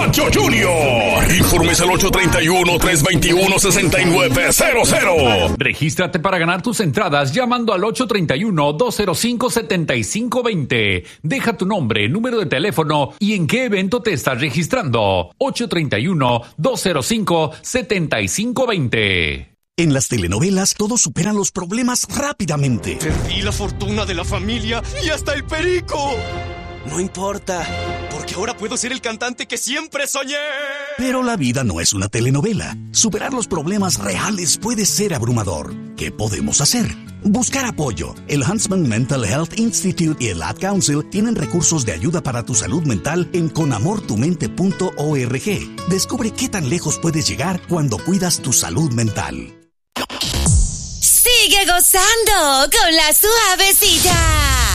Pancho Junior. Informes al 831-321-6900. Regístrate para ganar tus entradas llamando al 831-205-7520. Deja tu nombre, número de teléfono y en qué evento te estás registrando. 831-205-7520. En las telenovelas, todos superan los problemas rápidamente. Perdí la fortuna de la familia y hasta el perico. No importa, porque ahora puedo ser el cantante que siempre soñé. Pero la vida no es una telenovela. Superar los problemas reales puede ser abrumador. ¿Qué podemos hacer? Buscar apoyo. El Huntsman Mental Health Institute y el Ad Council tienen recursos de ayuda para tu salud mental en conamortumente.org. Descubre qué tan lejos puedes llegar cuando cuidas tu salud mental. Sigue gozando con la suavecita.